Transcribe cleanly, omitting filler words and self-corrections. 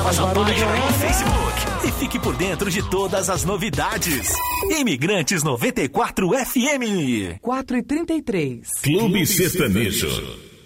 nossa página no Facebook e fique por dentro de todas as novidades. Imigrantes 94 FM. 4h33. Clube Sertanejo.